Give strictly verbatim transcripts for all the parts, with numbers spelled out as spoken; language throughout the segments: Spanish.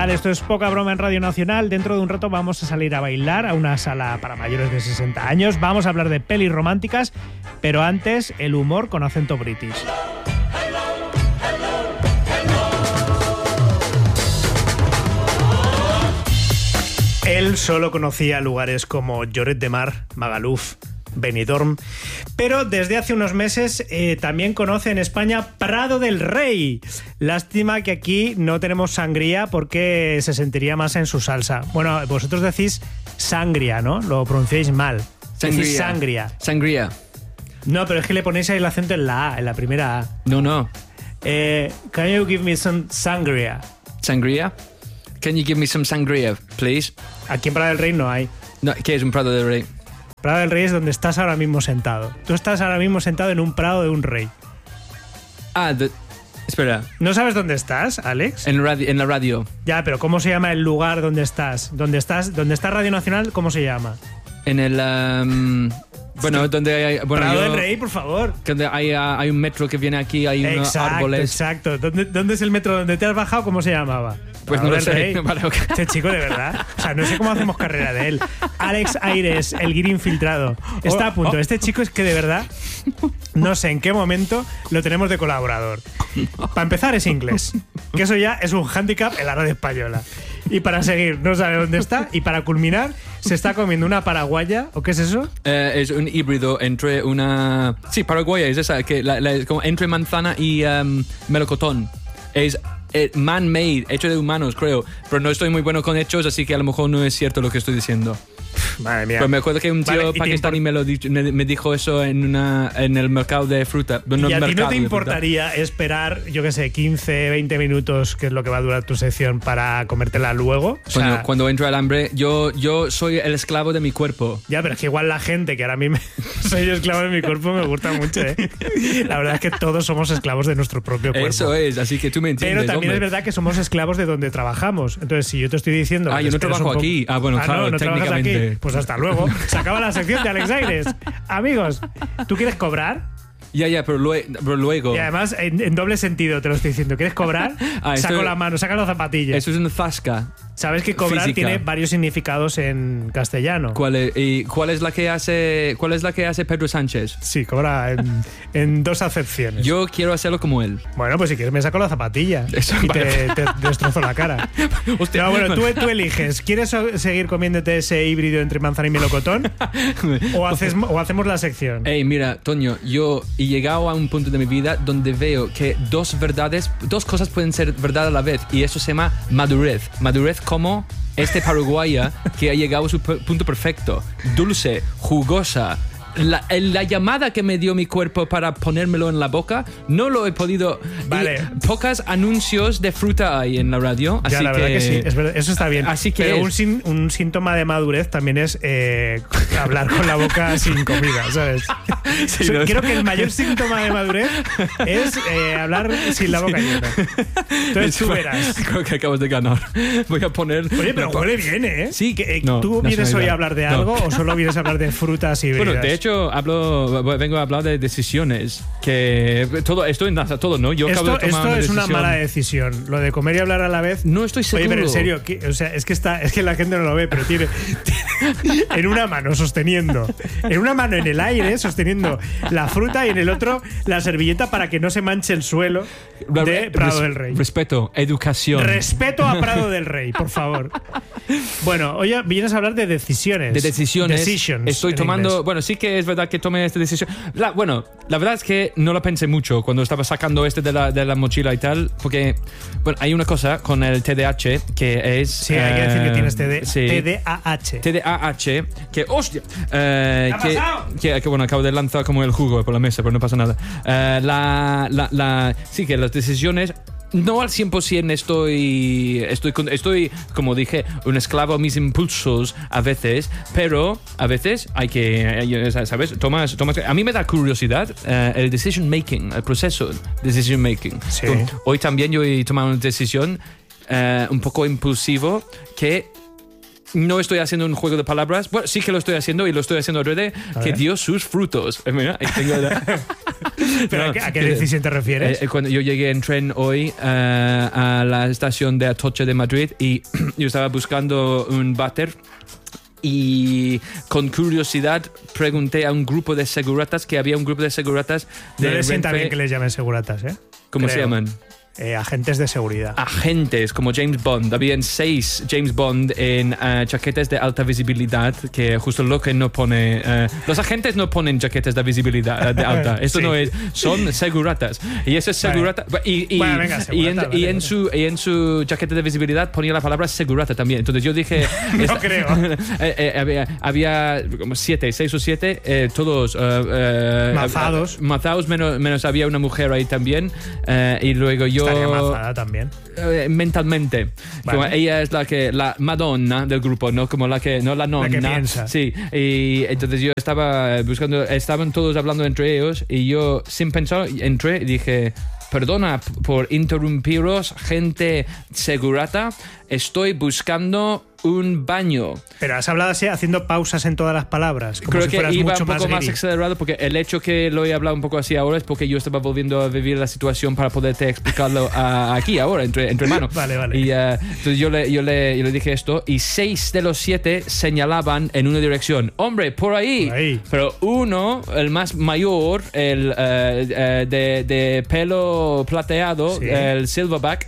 tal? Esto es Poca Broma en Radio Nacional. Dentro de un rato vamos a salir a bailar a una sala para mayores de sesenta años. Vamos a hablar de pelis románticas, pero antes el humor con acento british. Él solo conocía lugares como Lloret de Mar, Magaluf, Benidorm, pero desde hace unos meses eh, también conoce en España Prado del Rey. Lástima que aquí no tenemos sangría porque se sentiría más en su salsa. Bueno, vosotros decís sangria, ¿no? Lo pronunciáis mal. Sangría. Decís sangria. Sangría. No, pero es que le ponéis ahí el acento en la A, en la primera A. No, no. Eh, can you give me some sangria? Sangría. Can you give me some sangría, please? Aquí en Prado del Rey no hay. No, ¿qué es un Prado del Rey? Prado del Rey es donde estás ahora mismo sentado. Tú estás ahora mismo sentado en un prado de un rey. Ah, de, espera. ¿No sabes dónde estás, Alex? En, radio, en la radio. Ya, pero ¿cómo se llama el lugar donde estás? ¿Dónde estás? ¿Dónde está Radio Nacional? ¿Cómo se llama? En el... Um, bueno, donde hay... Bueno, Prado yo, del Rey, por favor. Donde hay, uh, hay un metro que viene aquí, hay unos Exacto, árboles. exacto. ¿Dónde, ¿Dónde es el metro donde te has bajado? ¿Cómo se llamaba? Pues Prado no lo del sé. Rey. Vale, okay. Este chico, de verdad. O sea, no sé cómo hacemos carrera de él. Alex Aires, el guiri infiltrado. Está a punto. Este chico es que de verdad no sé en qué momento lo tenemos de colaborador. Para empezar es inglés, que eso ya es un hándicap en la radio española. Y para seguir, no sabe dónde está. Y para culminar, se está comiendo una paraguaya. ¿O qué es eso? Eh, es un híbrido entre una... Sí, paraguaya es esa, que la, la, como entre manzana y um, melocotón. Es... man-made, hecho de humanos, creo. Pero no estoy muy bueno con hechos, así que a lo mejor no es cierto lo que estoy diciendo. Madre mía. Pero me acuerdo que un tío vale, pakistaní me, lo di- me, me dijo eso en una en el mercado de fruta. No, ¿Y a ti mercado no te de importaría fruta. esperar, yo qué sé, quince, veinte minutos, que es lo que va a durar tu sección, para comértela luego? O sea, Cuando, cuando entra el hambre, yo, yo soy el esclavo de mi cuerpo. ya, pero es que igual la gente que ahora mismo soy esclavo de mi cuerpo me gusta mucho, ¿eh? La verdad es que todos somos esclavos de nuestro propio cuerpo. Eso es, así que tú me entiendes. Pero también hombre. es verdad que somos esclavos de donde trabajamos. Entonces, si yo te estoy diciendo... Ah, que yo no esperes trabajo un poco- aquí. Ah, bueno, claro, no, no trabajas técnicamente. aquí. Pues hasta luego. Se acaba la sección de Alex Aires. Amigos, ¿tú quieres cobrar? Ya, ya, pero, lue- pero luego. Y además, en, en doble sentido te lo estoy diciendo. ¿Quieres cobrar? Ah, Saco esto- la mano, saca las zapatillas. Eso es una zasca. Sabes que cobrar física. tiene varios significados en castellano. ¿Cuál es, y cuál es la que hace cuál es la que hace Pedro Sánchez? Sí, cobra en, en dos acepciones. Yo quiero hacerlo como él. Bueno, pues si quieres me saco la zapatilla Eso, y vale. te, te destrozo la cara. Hostia. No, bueno, tú, tú eliges. ¿Quieres so- seguir comiéndote ese híbrido entre manzana y melocotón? ¿O, haces, o hacemos la sección? Ey, mira, Toño, yo he llegado a un punto de mi vida donde veo que dos verdades, dos cosas pueden ser verdad a la vez, y eso se llama madurez. Madurez como este paraguaya que ha llegado a su p- punto perfecto. Dulce, jugosa. La, la llamada que me dio mi cuerpo para ponérmelo en la boca, no lo he podido... Vale. Y pocos anuncios de fruta hay en la radio, así Ya, la que... verdad que sí, es verdad, eso está bien. Así que Pero es. un, sin- un síntoma de madurez también es eh, hablar con la boca sin comida, ¿sabes? Sí, So- no, Creo sí. que el mayor síntoma de madurez es eh, hablar sin la boca llena. Entonces tú verás. Creo que acabas de ganar. Voy a poner... Oye, pero huele bien, ¿eh? Sí, que, eh, no, ¿Tú vienes hoy nacionalidad. a hablar de No. algo o solo vienes a hablar de frutas y Bueno, bebidas? de hecho, hablo, vengo a hablar de decisiones. Que todo, esto enlaza todo, ¿no? Yo acabo esto de tomar esto una es una decisión. mala decisión. Lo de comer y hablar a la vez. No estoy seguro. Oye, pero en serio, ¿qué? O sea, es que está, es que la gente no lo ve, pero tiene, tiene en una mano sosteniendo, en una mano en el aire sosteniendo la fruta y en el otro la servilleta para que no se manche el suelo de Prado Res- del Rey. Respeto, educación. Respeto a Prado del Rey, por favor. Bueno, hoy vienes a hablar de decisiones. de decisiones. Decisions, Estoy en tomando. inglés. Bueno, sí que es verdad que tomé esta decisión. La- bueno, la verdad es que no lo pensé mucho cuando estaba sacando este de la, de la mochila y tal. Porque, bueno, hay una cosa con el T D A H que es. Sí, hay que decir que eh, tienes T D, sí. T D A H. T D A H, que hostia, eh, ¿Qué ha que, pasado? que, que, bueno, acabo de lanzar como el jugo por la mesa, pero no pasa nada. Eh, la, la, la, sí, que las decisiones, no al cien por ciento estoy, estoy, con- estoy, como dije, un esclavo a mis impulsos a veces, pero a veces hay que, eh, ¿sabes? Tomas, tomas, a mí me da curiosidad eh, el decision making, el proceso de decision making. Sí. Hoy también yo he tomado una decisión eh, un poco impulsivo que no estoy haciendo un juego de palabras. Bueno, sí que lo estoy haciendo y lo estoy haciendo adrede, A que ver. dio sus frutos. Eh, Mira, ahí tengo la- ¿Pero No, a qué, a qué que- decisión te refieres? Eh, cuando yo llegué en tren hoy eh, a la estación de Atocha de Madrid y yo estaba buscando un váter y con curiosidad pregunté a un grupo de seguratas que había un grupo de seguratas de no les sienta Renfe. bien que les llamen seguratas, ¿eh? ¿Cómo se Creo. llaman? Eh, agentes de seguridad. Agentes como James Bond. Habían seis James Bond en uh, chaquetas de alta visibilidad, que justo lo que no pone. Uh, los agentes no ponen chaquetas de visibilidad uh, de alta. Esto Sí. no es. Son seguratas. Y eso es segurata. Y, y, Bueno, venga, y, en, segurata, vale, y, en vale. su, y en su chaqueta de visibilidad ponía la palabra segurata también. Entonces yo dije. No esta- creo. eh, eh, había, había como siete, seis o siete, eh, todos. Uh, uh, Mazados. uh, mazados, menos, menos había una mujer ahí también. Uh, y luego yo. Estaría mazada también. Eh, mentalmente. Vale. Como ella es la que la Madonna del grupo, no como la que no la nonna. que piensa. Sí, y entonces yo estaba buscando, estaban todos hablando entre ellos y yo sin pensar entré y dije, perdona p- por interrumpiros, gente segurata, estoy buscando un baño. Pero has hablado así, haciendo pausas en todas las palabras. Como Creo si que fueras iba mucho un poco más, más, guiri. acelerado porque el hecho que lo he hablado un poco así ahora es porque yo estaba volviendo a vivir la situación para poderte explicarlo a- aquí ahora, entre, entre manos. Vale, vale. Y eh, entonces yo le, yo, le, yo le dije esto y seis de los siete señalaban en una dirección. Hombre, por ahí. Por ahí. Pero uno, el más mayor, el eh, eh, de, de pelo plateado, Sí. el silverback,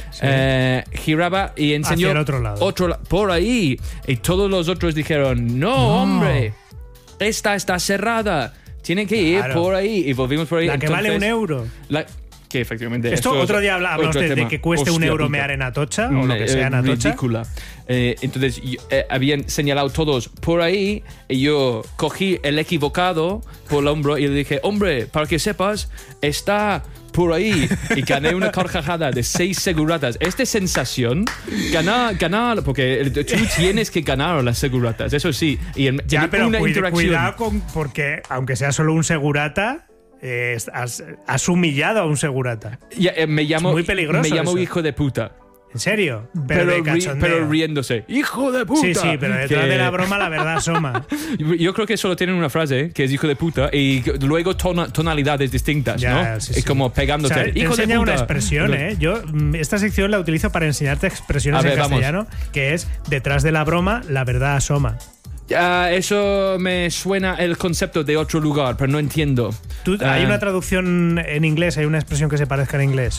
eh, giraba y enseñó Hacia el otro lado. otro la- por ahí. Y todos los otros dijeron, no, No. hombre, esta está cerrada. Tiene que ir Claro. por ahí. Y volvimos por ahí. La que vale un Entonces, euro. la- que efectivamente. Esto es otro día habla- hablamos otro de, de tema. que cueste un Hostia euro puta. mear en Atocha o lo que Eh, sea en Atocha. ridícula. Eh, entonces yo- eh, habían señalado todos por ahí y yo cogí el equivocado por el hombro y le dije, hombre, para que sepas, está por ahí. Y gané una carcajada de seis seguratas. Esta sensación, ganar, ganar, porque tú tienes que ganar a las seguratas, eso sí. Y en, Ya, en pero una cuida- interacción. cuidado con, porque aunque sea solo un segurata, eh, has, has humillado a un segurata. Ya, eh, me llamo, muy peligroso me llamo eso. hijo de puta. ¿En serio? Pero, Pero, de ri- cachondeo. pero riéndose. ¡Hijo de puta! Sí, sí, pero detrás Que- de la broma la verdad asoma. Yo creo que solo tienen una frase, que es hijo de puta, y luego tona- tonalidades distintas, Ya, ¿no? sí, Es sí. como O pegándote. sea, te hijo de enseña puta. una expresión, ¿eh? Yo mm, esta sección la utilizo para enseñarte expresiones A ver, en vamos. castellano, que es detrás de la broma la verdad asoma. Ah, eso me suena el concepto de otro lugar, pero no entiendo. Tú- Ah, hay una traducción en inglés, hay una expresión que se parezca en inglés.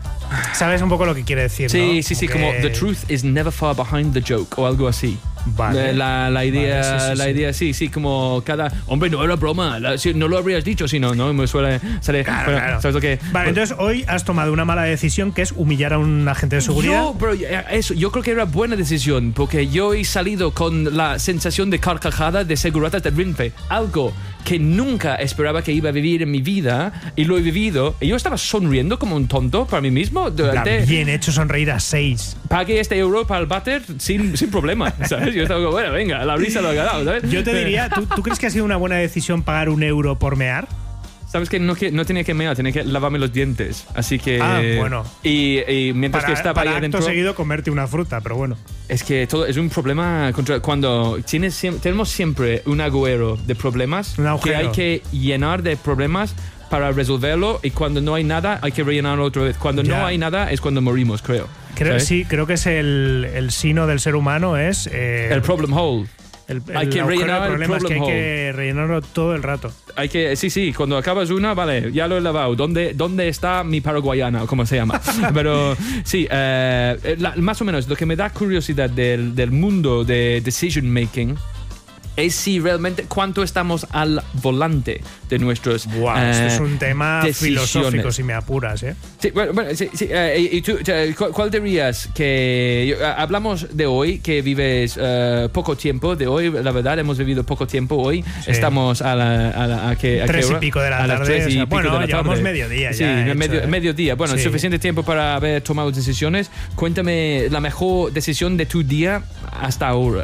¿Sabes un poco lo que quiere decir? Sí, ¿no? sí, sí, que- como the truth is never far behind the joke o algo así. Vale. La, la idea, Vale, sí, sí, la sí. idea, sí, sí, como cada. Hombre, no era broma, la- si- no lo habrías dicho, si no, ¿no? Me suele salir. Claro, bueno, claro. ¿sabes lo que? Vale, entonces hoy has tomado una mala decisión que es humillar a un agente de seguridad. Yo, bro, eso, yo creo que era buena decisión porque yo he salido con la sensación de carcajada de seguratas de Renfe, algo que nunca esperaba que iba a vivir en mi vida y lo he vivido y yo estaba sonriendo como un tonto para mí mismo durante. Bien hecho sonreír a seis. Pagué este euro para el váter sin, sin problema, ¿sabes? Yo estaba como, bueno, venga, la risa lo ha ganado, ¿sabes? Yo te diría, ¿tú, ¿tú crees que ha sido una buena decisión pagar un euro por mear? Sabes que no, que no tenía que mear, tenía que lavarme los dientes. Así que. Ah, bueno. Y, y mientras Para, que estaba para ahí acto adentro. seguido comerte una fruta, pero bueno. Es que todo es un problema contra, cuando tienes, siem- tenemos siempre un agujero de problemas Un que agujero. hay que llenar de problemas para resolverlo y cuando no hay nada hay que rellenarlo otra vez. Cuando Ya. no hay nada es cuando morimos, creo. Creo, ¿sabes? sí, creo que es el, el sino del ser humano, es... eh, El problem hole. el- hay el que agujero rellenar de el problemas que hay problem que rellenarlo todo el rato. Hay que, sí, sí, cuando acabas una, vale, ya lo he lavado. ¿Dónde, dónde está mi paraguayana o como se llama? Pero sí, eh, la- más o menos lo que me da curiosidad del, del mundo de decision making es si realmente cuánto estamos al volante de nuestros Buah, eh, esto es un tema decisiones. filosófico, si me apuras, ¿eh? Sí, bueno, bueno, sí, sí, eh, y tú, eh, ¿cu- ¿cuál dirías que yo- eh, hablamos de hoy, que vives eh, poco tiempo, de hoy, la verdad, hemos vivido poco tiempo hoy, Sí. estamos a la, a la- a que, a qué Tres y hora? pico de la A las tarde, tres o y sea, pico bueno, de la llevamos tarde. mediodía Sí, ya, hecho, medio, ¿eh? mediodía, bueno, Sí. suficiente tiempo para haber tomado decisiones. Cuéntame la mejor decisión de tu día hasta ahora.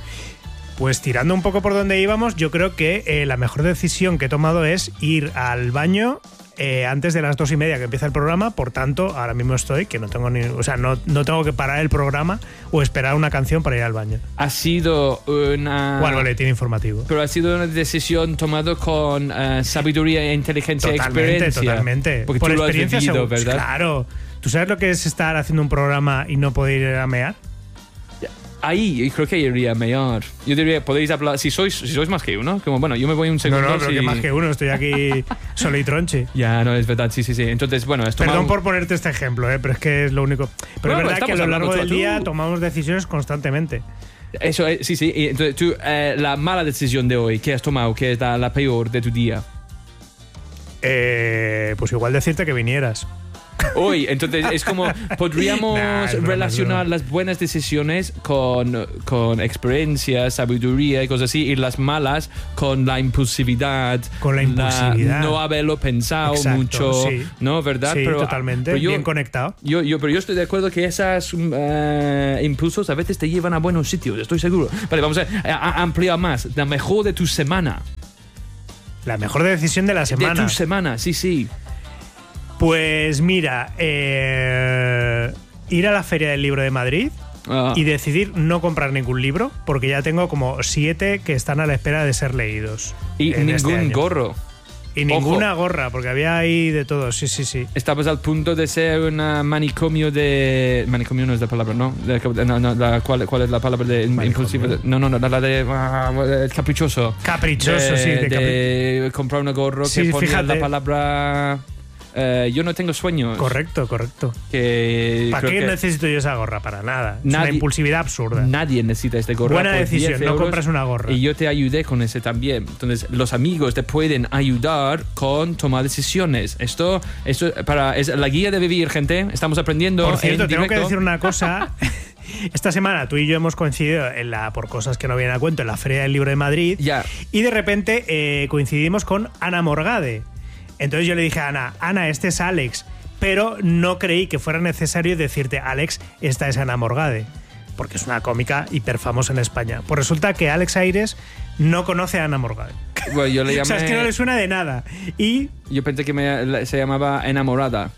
Pues tirando un poco por donde íbamos, yo creo que eh, la mejor decisión que he tomado es ir al baño eh, antes de las dos y media que empieza el programa, por tanto, ahora mismo estoy que no tengo ni, o sea, no, no tengo que parar el programa o esperar una canción para ir al baño. Ha sido una... O al boletín informativo. Pero ha sido una decisión tomada con uh, sabiduría, inteligencia y Totalmente, experiencia. totalmente. Porque Por tú lo has experiencia, vivido, seguro. ¿verdad? Claro. ¿Tú sabes lo que es estar haciendo un programa y no poder ir a mear? Ahí creo que iría mejor. Yo diría, podéis hablar, si sois, si sois más que uno, como bueno, yo me voy un segundo. No, no, pero si... que más que uno, estoy aquí solo y tronche. Ya, no, es verdad, sí, sí, sí. Entonces, bueno, es tomar Perdón un... por ponerte este ejemplo, ¿eh? Pero es que es lo único. Pero No, es verdad que a lo largo del tú, día tú. tomamos decisiones constantemente. Eso, es, sí, sí. Y entonces, tú, eh, la mala decisión de hoy, ¿qué has tomado? ¿Qué es la, la peor de tu día? Eh, pues igual decirte que vinieras. Hoy, entonces es como podríamos Nah, es broma, relacionar es broma. las buenas decisiones con, con experiencia, sabiduría y cosas así, y las malas con la impulsividad, Con la impulsividad. no haberlo pensado Exacto, mucho, sí. ¿no? ¿Verdad? Sí, pero, totalmente. pero yo, bien conectado. Yo, yo, pero yo estoy de acuerdo que esos uh, impulsos a veces te llevan a buenos sitios, estoy seguro. Vale, vamos a, a, a ampliar más. La mejor de tu semana. La mejor decisión de la semana. De tu semana, sí, sí. Pues mira, eh, ir a la Feria del Libro de Madrid Ah. y decidir no comprar ningún libro, porque ya tengo como siete que están a la espera de ser leídos. Y en este ningún año. gorro. Y ninguna gorra, porque había ahí de todo, sí, sí, sí. Estabas al punto de ser un manicomio de... Manicomio no es la palabra, ¿no? De- no, no, la- ¿cuál, ¿Cuál es la palabra de impulsivo? No, no, no, la de... ah, caprichoso. Caprichoso, de, sí. De de comprar un gorro Sí, que ponía fíjate. la palabra... eh, yo no tengo sueños. Correcto, correcto. Que ¿Para creo qué que necesito yo esa gorra? Para nada. Es Nadie- una impulsividad absurda. Nadie necesita este gorro. Buena por decisión, diez no euros, compras una gorra. Y yo te ayudé con ese también. Entonces, los amigos te pueden ayudar con tomar decisiones. Esto, esto para, es la guía de vivir, gente. Estamos aprendiendo. Por cierto, en tengo que directo. decir una cosa. Esta semana tú y yo hemos coincidido en la, por cosas que no vienen a cuento, en la Feria del Libro de Madrid. Ya. Y de repente eh, coincidimos con Ana Morgade. Entonces yo le dije a Ana, Ana, este es Alex. Pero no creí que fuera necesario decirte, Alex, esta es Ana Morgade. Porque es una cómica hiper famosa en España. Pues resulta que Alex Aires no conoce a Ana Morgade. Bueno, yo le llamé. O sea, es que no le suena de nada. Y, Yo pensé que me- se llamaba Enamorada.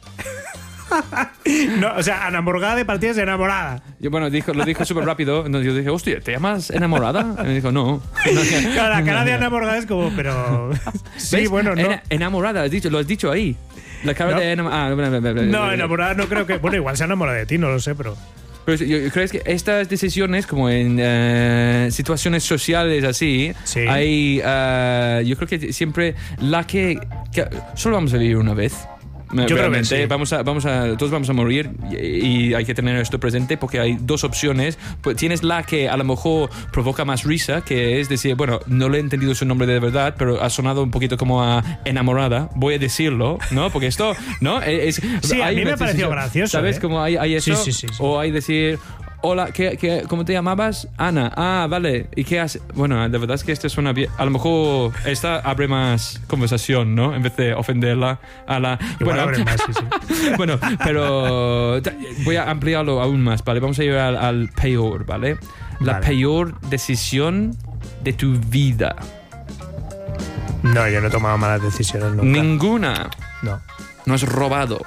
no, o sea, Ana Morgade partida de enamorada. Yo, bueno, dijo, lo dijo súper rápido. Entonces yo dije, hostia, ¿te llamas Enamorada? Y me dijo, no. Claro, la cara de Ana Morgade es como, pero... Sí, ¿Ves? bueno, no. Ena- enamorada, has dicho, lo has dicho ahí. La cara No. de enamorada. Ah, bla, bla, bla, bla, No, bla. enamorada no creo que... Bueno, igual se enamora de ti, no lo sé, pero... Pero yo creo que estas decisiones, como en eh, situaciones sociales así, Sí. hay, eh, yo creo que siempre la que, que solo vamos a vivir una vez. creo que Realmente, sí. vamos a, vamos a, todos vamos a morir y, y hay que tener esto presente porque hay dos opciones. Pues tienes la que a lo mejor provoca más risa, que es decir, bueno, no le he entendido su nombre de verdad, pero ha sonado un poquito como a enamorada. Voy a decirlo, ¿no? Porque esto, ¿no? Es, Sí, a hay mí me una pareció decisión, gracioso, ¿Sabes? ¿eh? Como hay, hay eso. Sí, sí, sí, sí. O hay decir... Hola, ¿qué, qué, ¿cómo te llamabas? Ana. Ah, vale. ¿Y qué haces? Bueno, la verdad es que esto suena bien. A lo mejor esta abre más conversación, ¿no? En vez de ofenderla a la... Igual bueno, abre más, sí, sí. bueno, pero ta- voy a ampliarlo aún más, ¿vale? Vamos a ir al, al peor, ¿vale? La Vale. peor decisión de tu vida. No, yo no he tomado malas decisiones nunca. Ninguna. No. No has robado.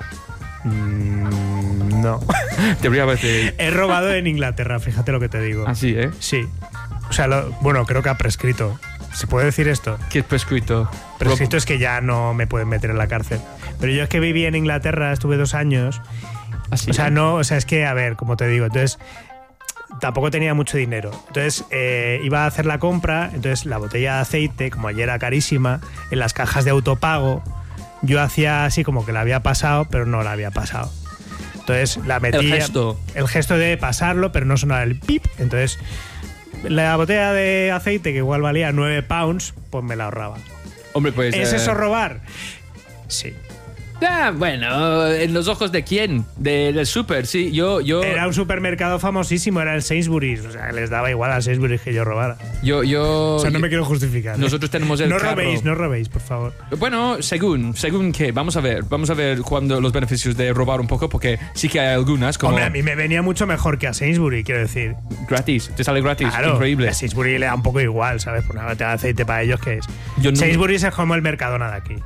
Mm, no. Debería haber... He robado en Inglaterra, fíjate lo que te digo. Así, ¿eh? Sí. O sea, lo- bueno, creo que ha prescrito. ¿Se puede decir esto? ¿Qué es prescrito? Prescrito es que ya no me pueden meter en la cárcel. Pero yo es que viví en Inglaterra, estuve dos años. Así, O sea, ¿eh? no, o sea, es que, a ver, como te digo, entonces tampoco tenía mucho dinero. Entonces eh, iba a hacer la compra, entonces la botella de aceite, como ayer era carísima, en las cajas de autopago, yo hacía así como que la había pasado, pero no la había pasado. Entonces la metía. El gesto. El gesto de pasarlo, pero no sonaba el pip. Entonces la botella de aceite, que igual valía nueve pounds, pues me la ahorraba. Hombre, pues... ¿Es eh, eso robar? Sí. Ah, bueno, ¿en los ojos de quién? De- del súper, sí. Yo, yo, Era un supermercado famosísimo, era el Sainsbury's. O sea, les daba igual a Sainsbury's que yo robara. yo, yo. O sea, no me quiero justificar. ¿eh? Nosotros tenemos el No carro. robéis, no robéis, por favor. Bueno, según, según qué, vamos a ver, vamos a ver cuando los beneficios de robar un poco, porque sí que hay algunas como Hombre, a mí me venía mucho mejor que a Sainsbury, quiero decir. gratis, te sale gratis, Claro, increíble. a Sainsbury le da un poco igual, ¿sabes? Por una botella de aceite para ellos, que es? Yo no- Sainsbury es como el Mercadona de aquí.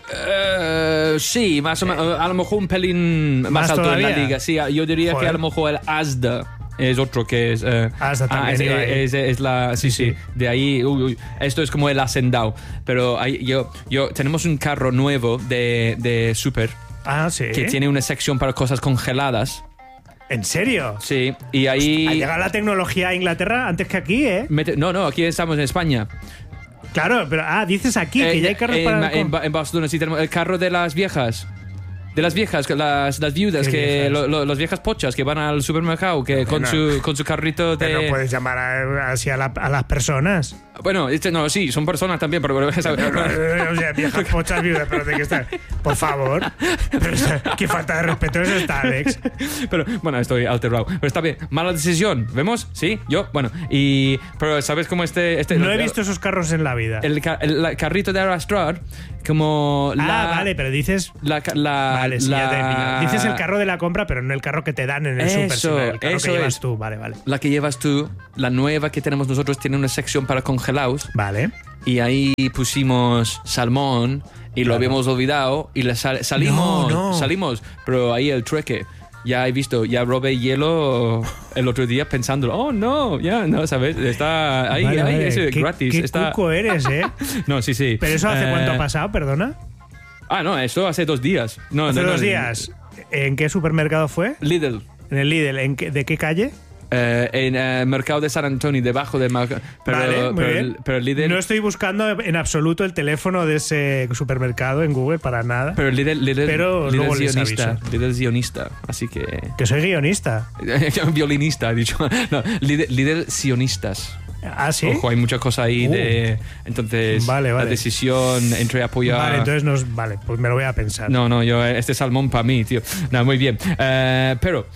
Uh, sí, más o menos. A lo mejor un pelín más, ¿Más alto todavía? en la liga. Sí, yo diría Joder. que a lo mejor el Asda es otro que es. Uh, Asda también es, iba ahí. es, es la. Sí, sí. Sí. De ahí. Uy, uy, esto es como el hacendado. Pero hay, yo, yo. Tenemos un carro nuevo de, de Super Ah, sí. que tiene una sección para cosas congeladas. ¿En serio? Sí, y ahí. Ha llegado la tecnología a Inglaterra antes que aquí, ¿eh? Mete- no, no, aquí estamos en España. Claro, pero ah, dices aquí que Eh, ya hay carros en, para... en, en Barcelona sí tenemos el carro de las viejas. De las viejas, que las, las viudas, ¿Qué que viejas? lo- lo- las viejas pochas que van al supermercado que con, no. su, con su carrito de... Pero no puedes llamar a- así a, la- a las personas. Bueno, este, no, sí, son personas también, pero... pero ¿sabes? O sea, viejas pochas viudas, pero de que estar. Por favor. Pero, qué falta de respeto es esta, Alex. Pero, bueno, estoy alterado. Pero está bien. Mala decisión. ¿Vemos? Sí, yo, bueno. Y... Pero, ¿sabes cómo este... este No he visto esos carros en la vida. El, ca- el- la- carrito de arrastrar, como Ah, la... vale, pero dices. La, la, Vale, sí, ya te he la- pillado. Dices el carro de la compra, pero no el carro que te dan en el super, Eso, sino el carro eso que llevas es. tú. Vale, vale. La que llevas tú, la nueva que tenemos nosotros, tiene una sección para congelados. Vale. Y ahí pusimos salmón y lo Claro. habíamos olvidado y le sal- salimos, No, no. salimos, pero ahí el trueque. Ya he visto, ya robé hielo el otro día pensando, oh no, ya no, ¿sabes? Está ahí, Vale, ahí, vale. eso es Qué- gratis. Qué está... cuco eres, ¿eh? No, sí, sí. ¿Pero eso hace Eh, cuánto ha pasado, perdona? Ah, no, esto hace dos días. No, Hace no, no, dos no. días. ¿En qué supermercado fue? Lidl. En el Lidl. ¿En qué- ¿De qué calle? Eh, en el mercado de San Antonio, debajo del mercado. Pero, Vale, muy pero, bien. pero Lidl. No estoy buscando en absoluto el teléfono de ese supermercado en Google para nada. Pero Lidl, Lidl, Pero Lidl luego es les guionista. aviso. Lidl es guionista, así que. Que soy guionista. Violinista, he dicho. No, Lidl, Lidl sionistas. Ah, sí. Ojo, hay mucha cosa ahí Uh. de. Entonces, Vale, vale. la decisión entre apoyar. Vale, entonces nos. Vale, pues me lo voy a pensar. No, no, yo, este salmón para mí, tío. No, muy bien. Eh, pero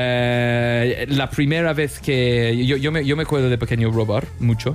eh, la primera vez que. Yo, yo, me, yo me acuerdo de pequeño robar mucho.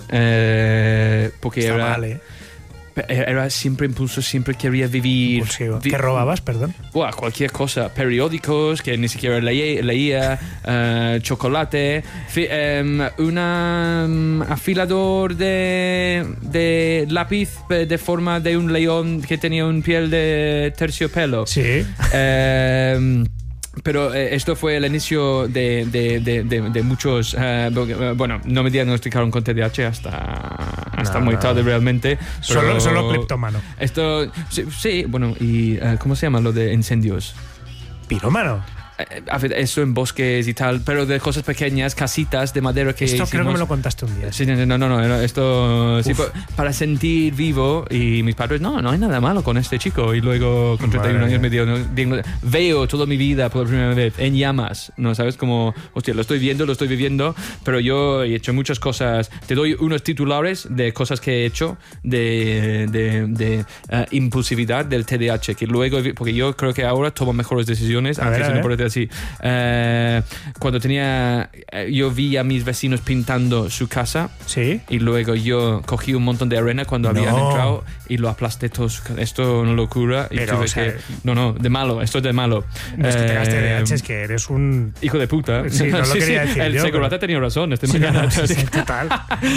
Eh, porque Está era. mal, ¿eh? Era siempre impulso, siempre quería vivir. Impulsivo. vi- ¿Qué robabas, perdón? Buah, cualquier cosa, periódicos que ni siquiera leía, leía eh, chocolate, fi- em, una um, afilador de, de lápiz eh, de forma de un león que tenía un piel de terciopelo. Sí. Em, pero eh, esto fue el inicio de, de, de, de, de muchos. eh, porque, eh, bueno, no me diagnosticaron con T D A H hasta, hasta No, muy no. tarde realmente. Solo, pero solo cleptómano. Esto. Sí, sí, bueno, y eh, ¿cómo se llama lo de incendios? Pirómano. Eh, a ver, eso en bosques y tal, pero de cosas pequeñas, casitas de madera que Esto creo que hicimos. me lo contaste un día. Sí, no, no, no, no, no, esto sí, Uf. pa- para sentir vivo. Y mis padres, no, no hay nada malo con este chico. Y luego con treinta y uno Madre años me mía. dio, diagno- veo toda mi vida por primera vez en llamas, ¿no? ¿Sabes? Como, hostia, lo estoy viendo, lo estoy viviendo, pero yo he hecho muchas cosas. Te doy unos titulares de cosas que he hecho de, de, de, eh, impulsividad del T D A H, que luego, porque yo creo que ahora tomo mejores decisiones, A ver, antes a no ver. parece así. Eh, cuando tenía, eh, yo vi a mis vecinos pintando su casa. Sí. Y luego yo cogí un montón de arena cuando No. habían entrado y lo aplasté todo. su ca- Esto es una locura. Y Pero, tuve o sea, que- no, no, de malo. Esto es de malo. No es que tengas T D A H, Eh, es que eres un. Hijo de puta. Sí, no lo quería decir El yo, segurata pero- ha tenido razón. Este Sí, no, mañana. no, sí, sí, total.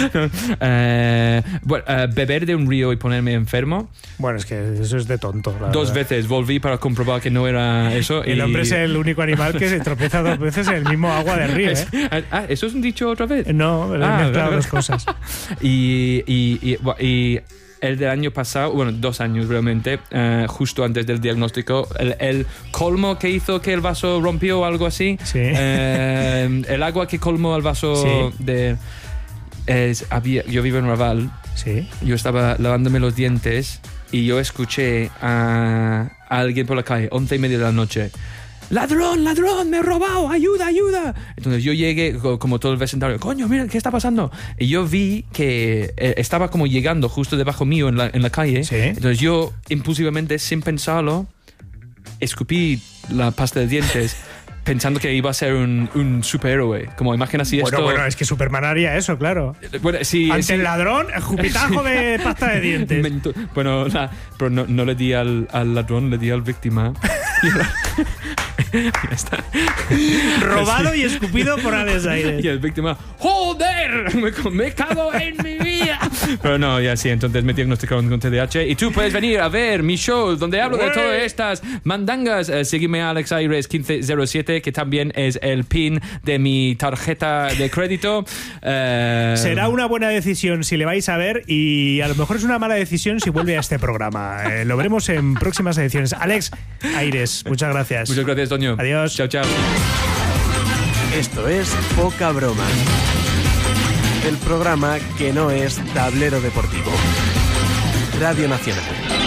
Eh, bueno, eh, beber de un río y ponerme enfermo. Bueno, es que eso es de tonto. la Dos verdad. veces volví para comprobar que no era eso. El y- hombre es el único animal que se tropieza dos veces en el mismo agua del río, ¿eh? Ah, ¿eso es un dicho otra vez? No, he Ah, mezclado vale, dos cosas. Y, y, y, bu- y el del año pasado, bueno, dos años realmente, eh, justo antes del diagnóstico, el, el colmo que hizo que el vaso rompió o algo así, Sí. eh, el agua que colmó el vaso Sí. de... Es, había, yo vivo en Raval, Sí. yo estaba lavándome los dientes y yo escuché a, a alguien por la calle, once y media de la noche. ¡Ladrón, ladrón! ¡Me he robado! ¡Ayuda, ayuda! Entonces yo llegué, co- como todo el vecindario, coño, mira, ¿qué está pasando? Y yo vi que eh, estaba como llegando justo debajo mío en la, en la calle. Sí. Entonces yo, impulsivamente, sin pensarlo, escupí la pasta de dientes pensando que iba a ser un, un superhéroe. Como imagina si Bueno, esto... bueno, es que Superman haría eso, claro. Bueno, sí, Ante sí. el ladrón, escupitajo de pasta de dientes. Mento- bueno, la- pero no, no le di al, al ladrón, le di al víctima. Y, la- Ya está. Robado y escupido por Alex Aires. Y el víctima, ¡joder! Me, me cago en mi vida. Pero no, ya sí, entonces me diagnosticaron con T D A H. Y tú puedes venir a ver mi show donde hablo de todas estas mandangas. Eh, sígueme a Alex Aires quince cero siete, que también es el pin de mi tarjeta de crédito. Eh, Será una buena decisión si le vais a ver y a lo mejor es una mala decisión si vuelve a este programa. Eh, lo veremos en próximas ediciones. Alex Aires, muchas gracias. Muchas gracias, Toño. Adiós. Chao, chao. Esto es Poca Broma, el programa que no es tablero deportivo. Radio Nacional.